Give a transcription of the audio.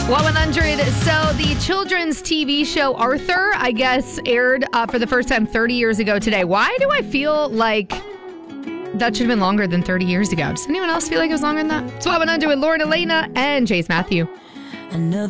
Well, 100. So the children's TV show Arthur, I guess, aired for the first time 30 years ago today. Why do I feel like that should have been longer than 30 years ago? Does anyone else feel like it was longer than that? It's what 100 with Lauren Elena and Chase Matthew.